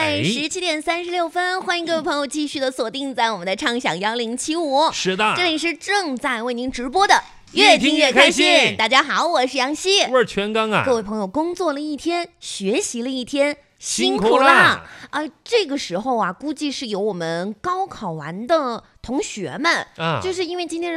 在17:36，欢迎各位朋友继续的锁定在我们的畅享1075。 是的， 这里是正在为您直播的越听越开心。大家好，我是杨希， 我是全刚啊。 各位朋友，工作了一天，学习了一天，辛苦啦！这个时候啊，估计是有我们高考完的同学们，就是因为今天